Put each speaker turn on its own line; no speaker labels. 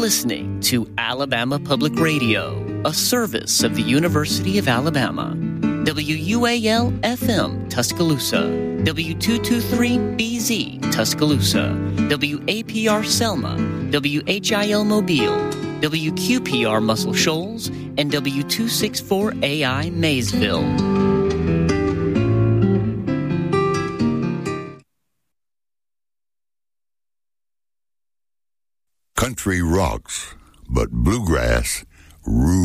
listening to Alabama Public Radio, a service of the University of Alabama. WUAL-FM Tuscaloosa, W223BZ Tuscaloosa, WAPR Selma, WHIL Mobile, WQPR Muscle Shoals, and W264AI Maysville.
Country rocks, but bluegrass rules.